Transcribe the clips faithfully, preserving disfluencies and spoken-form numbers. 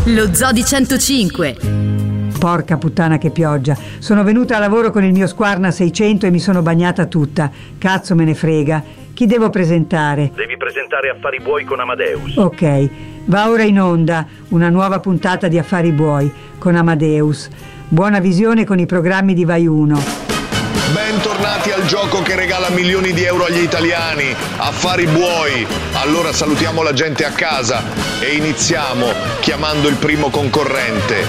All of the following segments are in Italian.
Lo Zoo di centocinque. Porca puttana che pioggia. Sono venuta a lavoro con il mio Squarna seicento e mi sono bagnata tutta. Cazzo me ne frega. Chi devo presentare? Devi presentare Affari Buoi con Amadeus. Ok, va ora in onda una nuova puntata di Affari Buoi con Amadeus. Buona visione con i programmi di Vai Uno. Bentornati al gioco che regala milioni di euro agli italiani, Affari Buoi. Allora salutiamo la gente a casa e iniziamo chiamando il primo concorrente.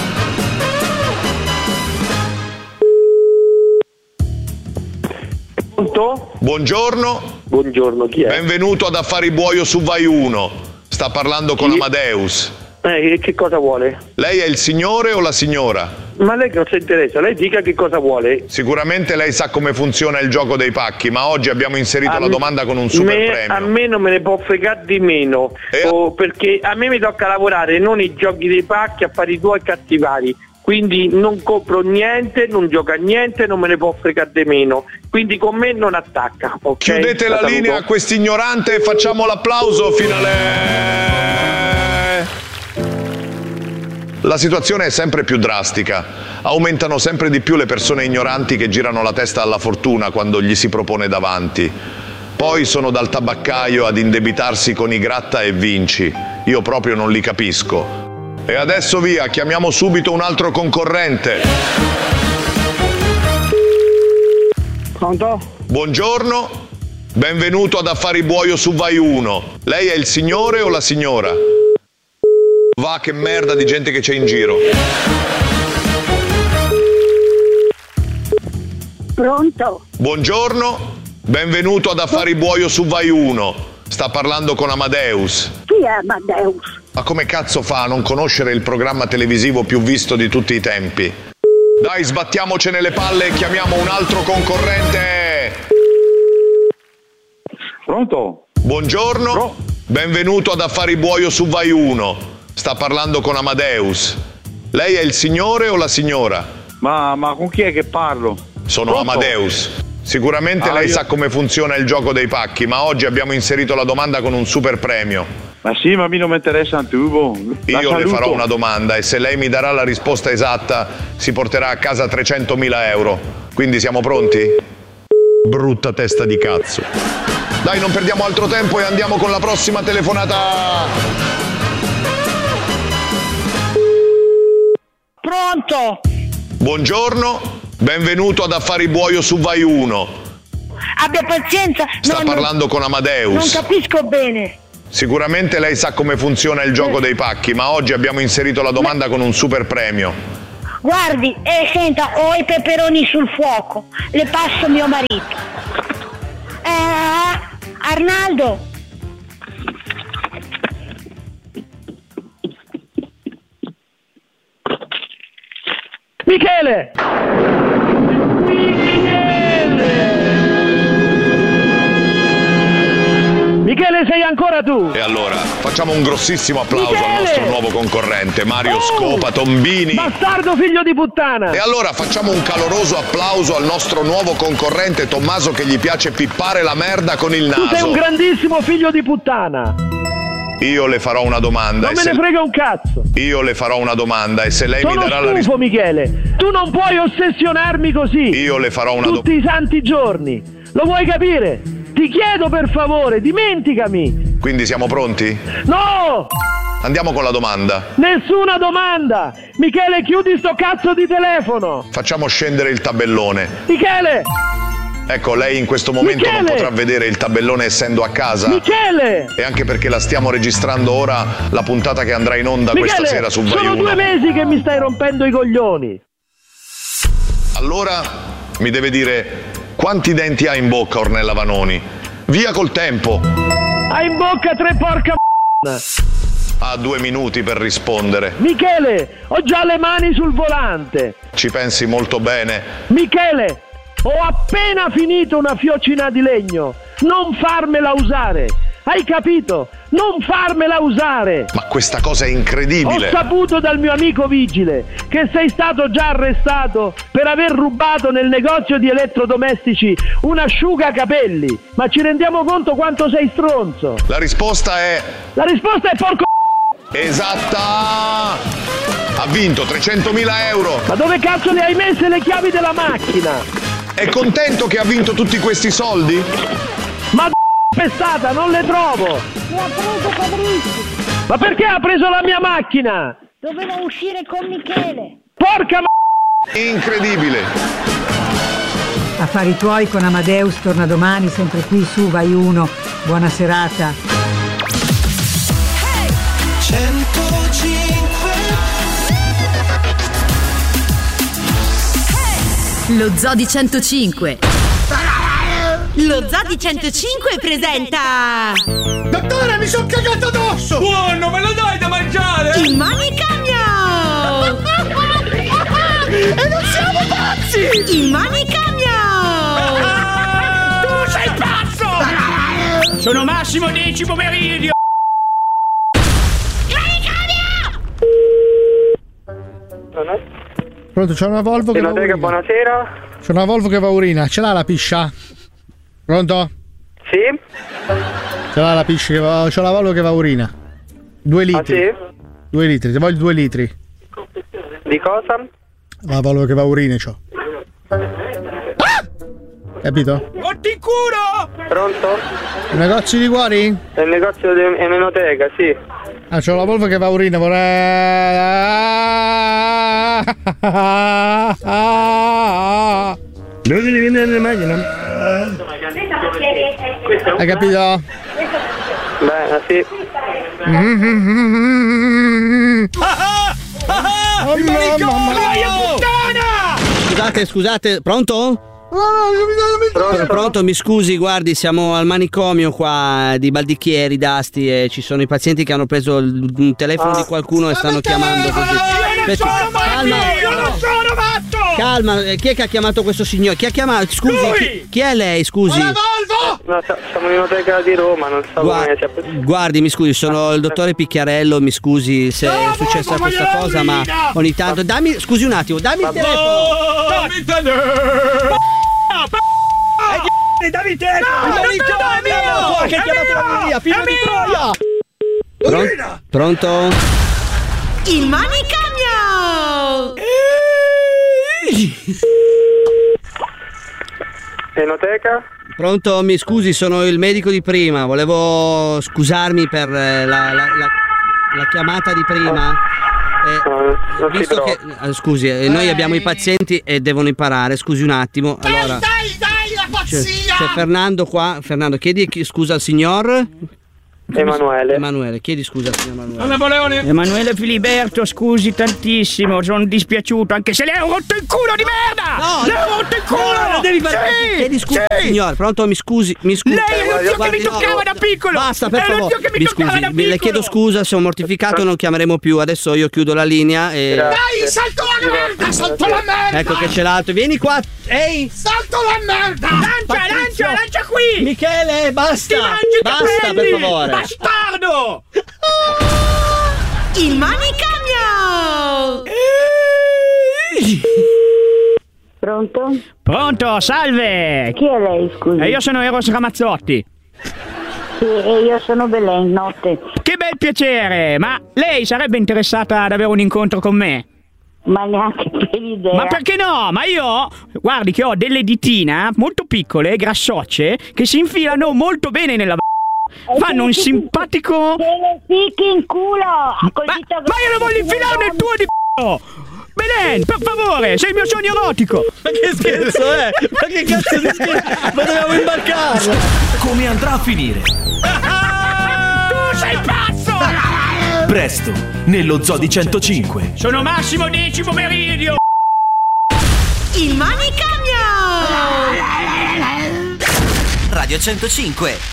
Pronto? Buongiorno. Buongiorno, chi è? Benvenuto ad Affari Buoio su Vai Uno. Sta parlando con Chi? Amadeus. Eh, che cosa vuole? Lei è il signore o la signora? Ma lei non si interessa, lei dica che cosa vuole. Sicuramente lei sa come funziona il gioco dei pacchi, ma oggi abbiamo inserito A la me- domanda con un super me- premio. A me non me ne può fregare di meno, E- oh, perché a me mi tocca lavorare non i giochi dei pacchi, affari tuoi cattivari. Quindi non compro niente, non gioco a niente, non me ne può fregare di meno. Quindi con me non attacca, ok? Chiudete la saluto. linea a quest'ignorante e facciamo l'applauso finale. La situazione è sempre più drastica. Aumentano sempre di più le persone ignoranti che girano la testa alla fortuna quando gli si propone davanti. Poi sono dal tabaccaio ad indebitarsi con i gratta e vinci. Io proprio non li capisco. E adesso via, chiamiamo subito un altro concorrente. Pronto? Buongiorno, benvenuto ad Affari Buoio su Vai Uno. Lei è il signore o la signora? Va, che merda di gente che c'è in giro. Pronto? Buongiorno, benvenuto ad Affari Buoio su Vai Uno. Sta parlando con Amadeus. Chi è Amadeus? Ma come cazzo fa a non conoscere il programma televisivo più visto di tutti i tempi? Dai, sbattiamocene le palle e chiamiamo un altro concorrente. Pronto? Buongiorno, Pro- benvenuto ad Affari Buoio su Vai Uno. Sta parlando con Amadeus. Lei è il signore o la signora? Ma, ma con chi è che parlo? Sono Pronto? Amadeus. Sicuramente Ah, lei io- sa come funziona il gioco dei pacchi, ma oggi abbiamo inserito la domanda con un super premio. Ma sì, ma a me non mi interessa un tubo. La Io le saluto. farò una domanda e se lei mi darà la risposta esatta si porterà a casa trecentomila euro. Quindi siamo pronti? Brutta testa di cazzo. Dai, non perdiamo altro tempo e andiamo con la prossima telefonata. Pronto? Buongiorno, benvenuto ad Affari Buoio su Vai Uno. Abbia pazienza, Sta non, parlando con non Amadeus. capisco bene. Sicuramente lei sa come funziona il gioco dei pacchi, ma oggi abbiamo inserito la domanda con un super premio. Guardi, eh, senta, ho i peperoni sul fuoco, le passo mio marito. Eh, Arnaldo? Michele! Michele, sei ancora tu? E allora, facciamo un grossissimo applauso al Michele! nostro nuovo concorrente, Mario Oh! Scopa Tombini. Bastardo figlio di puttana! E allora facciamo un caloroso applauso al nostro nuovo concorrente Tommaso che gli piace pippare la merda con il Tu sei un naso. grandissimo figlio di puttana! Io le farò una domanda. Non e me se... ne frega un cazzo! Io le farò una domanda e se lei Sono mi darà la stufo, risposta. Michele! Tu non puoi ossessionarmi così! Io le farò una Tutti domanda. i santi giorni! Lo vuoi capire? Ti chiedo per favore, dimenticami! Quindi siamo pronti? No! Andiamo con la domanda. Nessuna domanda! Michele, chiudi sto cazzo di telefono! Facciamo scendere il tabellone. Michele! Ecco, lei in questo momento non Michele! potrà vedere il tabellone essendo a casa. Michele! E anche perché la stiamo registrando ora, la puntata che andrà in onda Michele, questa sera su Vai sono Uno. due mesi che mi stai rompendo i coglioni! Allora mi deve dire quanti denti ha in bocca Ornella Vanoni. Via col tempo. Hai in bocca tre porca m***a! Ha due minuti per rispondere. Michele, ho già le mani sul volante! Ci pensi molto bene. Michele, ho appena finito una fiocina di legno! Non farmela usare! Hai capito? Non farmela usare! Ma questa cosa è Ho incredibile. saputo dal mio amico vigile che sei stato già arrestato per aver rubato nel negozio di elettrodomestici un asciugacapelli. Ma ci rendiamo conto quanto sei stronzo? La risposta è La risposta è porco. Esatta! Ha vinto trecentomila euro. Ma dove cazzo le hai messe le chiavi della macchina? È contento che ha vinto tutti questi soldi? Ma pestata, non le trovo. Mi ha preso Fabrizio. Ma perché ha preso la mia macchina? Doveva uscire con Michele. Porca m***a! Incredibile. Affari tuoi con Amadeus torna domani, sempre qui su Vai uno. Buona serata. centocinque Lo Zoo di centocinque. Lo Zoo di centocinque presenta Dottore, mi sono cagato addosso! Buono, me lo dai da mangiare? Il manicomio! E non siamo pazzi! Il manicomio! Tu sei pazzo! Sono Massimo Decimo Meridio! Pronto, c'è una Volvo che va urina. Buonasera. C'è una Volvo che va urina. Ce l'ha la piscia? Pronto? Sì? Ce l'ha la piscia che va... C'è la Volvo che va urina. Due litri. Ah, sì? Due litri, ti voglio due litri. Di cosa? La Volvo che va urina, c'ho. Ah! Capito? Motti in culo! Pronto? Il negozio di cuori? È il negozio di Emenoteca, sì. Ah, c'ho la Volvo che va urina, vorrei... Dove devi venire nella macchina? Hai capito? Bene, sì. Oh, mamma mia. Scusate, scusate, pronto? Pronto? Pronto, mi scusi, guardi, siamo al manicomio qua di Baldichieri d'Asti e ci sono i pazienti che hanno preso il, un telefono Ah. di qualcuno e stanno chiamando così. Aspetta, calma, Io non sono matto! calma, eh, chi è che ha chiamato questo signore? Chi ha chiamato? Scusi, chi, chi è lei, scusi? No, siamo in Enoteca di Roma, non so Gua- come sia. guardi, mi scusi, sono il dottore Picchiarello, mi scusi se è successa questa cosa, ma ogni tanto... Dammi, scusi un attimo, dammi il telefono! Dammi il telefono! Dammi il telefono! No, non te lo do, è mio! Che hai chiamato la mia, figlio di Troia! Urina! Pronto? Il manicomio! Enoteca? Pronto, mi scusi, sono il medico di prima, volevo scusarmi per eh, la, la, la, la chiamata di prima. Eh, No, non si visto trova. che, eh, scusi, eh, noi abbiamo i pazienti e devono imparare, scusi un attimo. Allora, Dai, dai, la c'è, pazzia! c'è Fernando qua. Fernando, chiedi chi- scusa al signor Emanuele. Emanuele, chiedi scusa al signor Emanuele. Napoleone! Emanuele Filiberto, scusi tantissimo, sono dispiaciuto, anche se le ho rotto il culo di merda! No, le ho rotto il culo! No, devi fare. Sì, Chiedi scusa, sì. signor. Pronto, mi scusi, mi scusi. Lei è lo zio che Guardi, mi no, toccava da piccolo! Basta, per È lo favore. zio che mi Mi toccava scusi, da mi- le piccolo! chiedo scusa, sono mortificato, non chiameremo più. Adesso io chiudo la linea e Dai, salto la merda, salto la merda! ecco che c'è l'altro. Vieni qua. Ehi! Salto la merda! Lancia, lancia, lancia qui! Michele, basta! Ti mangi i Basta, capelli, per favore. Bastardo! Il manicomio! Pronto? Pronto, salve! Chi è lei, scusi? E io sono Eros Ramazzotti. Sì, e io sono Belen, notte. Che bel piacere! Ma lei sarebbe interessata ad avere un incontro con me? Ma neanche per idea. Ma perché no? Ma io, guardi che ho delle ditine molto piccole, grassocce, che si infilano molto bene nella v***a. Fanno un simpatico... Te le ficchi in culo! Ma, ma io non voglio infilare nel tuo di c***o! Belen, per favore, sei il mio sogno erotico! Ma che scherzo è? Ma che cazzo di scherzo? Ma dobbiamo imbarcarla! Come andrà a finire? Tu sei pazzo! Presto, nello Zoo di centocinque. Sono Massimo Decimo Meridio! Il manicomio! Radio centocinque.